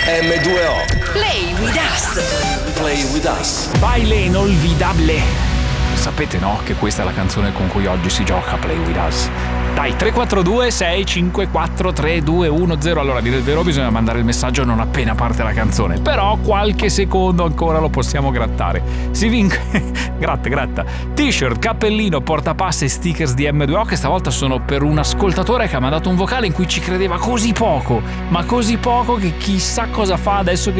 M2O. Play with us. Play with us. Baile inolvidable. Sapete, no? Che questa è la canzone con cui oggi si gioca Play with us. Dai, 342 654 3210. Allora, a dire il vero, bisogna mandare il messaggio non appena parte la canzone, però qualche secondo ancora lo possiamo grattare. Si vince gratta t-shirt, cappellino, portapasse e stickers di M2O, che stavolta sono per un ascoltatore che ha mandato un vocale in cui ci credeva così poco, ma così poco che chissà cosa fa adesso che